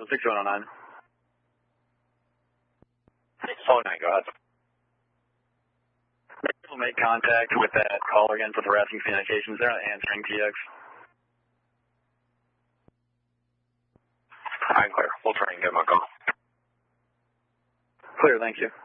6109. 6109, go ahead. We'll make contact with that caller again for the harassing communications. They're not answering TX. I'm clear. We'll try and give them a call. Clear, thank you.